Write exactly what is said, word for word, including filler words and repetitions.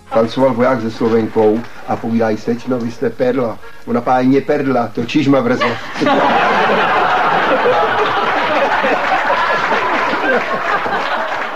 Tancoval voják se Slovenkou a povídají, slečno, vy jste perla. Ona pájně perla, to čižma vrze.